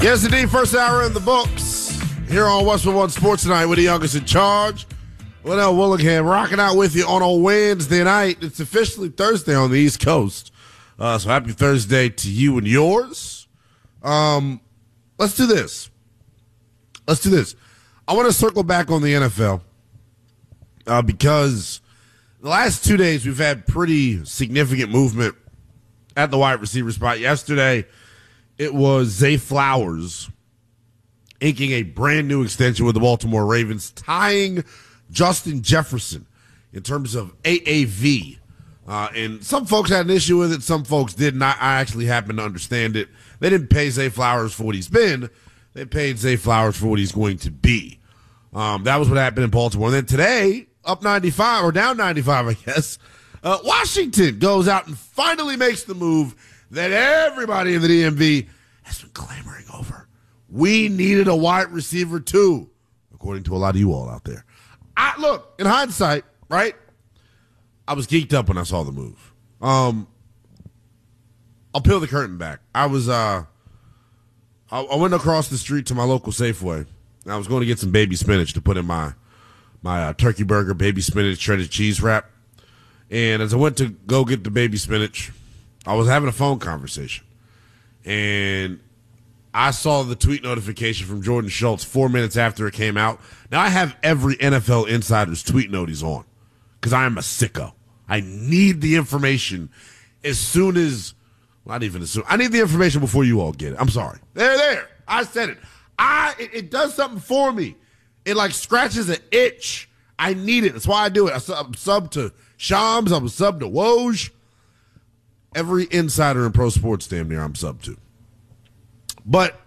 Yes, indeed. First hour in the books here on Westwood One Sports Tonight with the youngest in charge, Linnell Willingham, rocking out with you on a Wednesday night. It's officially Thursday on the East Coast, so happy Thursday to you and yours. Let's do this. I want to circle back on the NFL because the last 2 days we've had pretty significant movement at the wide receiver spot. Yesterday, it was Zay Flowers inking a brand new extension with the Baltimore Ravens, tying Justin Jefferson in terms of AAV. And some folks had an issue with it. Some folks didn't. I actually happen to understand it. They didn't pay Zay Flowers for what he's been. They paid Zay Flowers for what he's going to be. That was what happened in Baltimore. And then today, up 95, or down 95, I guess, Washington goes out and finally makes the move that everybody in the DMV has been clamoring over. We needed a wide receiver too, according to a lot of you all out there. Look, in hindsight, right, I was geeked up when I saw the move. I'll peel the curtain back. I went across the street to my local Safeway. I was going to get some baby spinach to put in my turkey burger, baby spinach, shredded cheese wrap. And as I went to go get the baby spinach, I was having a phone conversation. And I saw the tweet notification from Jordan Schultz 4 minutes after it came out. Now, I have every NFL Insider's tweet notice on because I am a sicko. I need the information as soon as, not even as soon. I need the information before you all get it. I'm sorry. There. I said it. It does something for me. It like scratches an itch. I need it. That's why I do it. I'm sub to Shams. I'm sub to Woj. Every insider in pro sports damn near I'm sub to. But